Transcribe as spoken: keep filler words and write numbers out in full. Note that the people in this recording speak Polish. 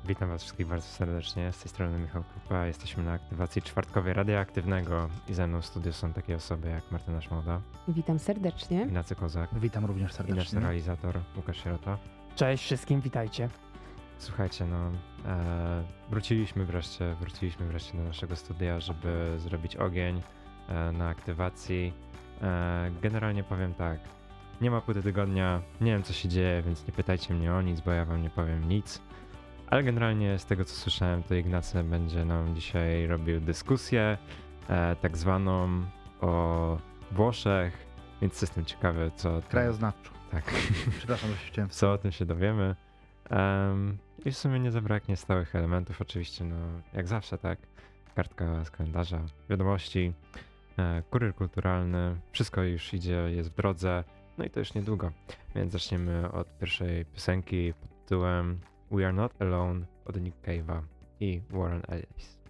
Witam Was wszystkich bardzo serdecznie. Z tej strony Michał Krupa. Jesteśmy na aktywacji czwartkowej Radia Aktywnego i ze mną w studiu są takie osoby jak Martyna Szmoda, Witam serdecznie. Ignacy Kozak Witam również i nasz serdecznie. realizator Łukasz Sierota. Cześć wszystkim, witajcie. Słuchajcie, no e, wróciliśmy wreszcie, wróciliśmy wreszcie do naszego studia, żeby zrobić ogień e, na aktywacji. E, generalnie powiem tak, nie ma płyty tygodnia, nie wiem co się dzieje, więc nie pytajcie mnie o nic, bo ja wam nie powiem nic. Ale generalnie z tego co słyszałem, to Ignacy będzie nam dzisiaj robił dyskusję e, tak zwaną o Włoszech, więc jestem ciekawy co... tam- Krajoznawczo. Tak. Przepraszam, że się chciałem w... Co o tym się dowiemy. Um, I w sumie nie zabraknie stałych elementów, oczywiście, no jak zawsze, tak. Kartka z kalendarza, wiadomości, e, kurier kulturalny, wszystko już idzie, jest w drodze, no i to już niedługo. Więc zaczniemy od pierwszej piosenki pod tytułem We Are Not Alone od Nick Cave'a i Warren Ellis.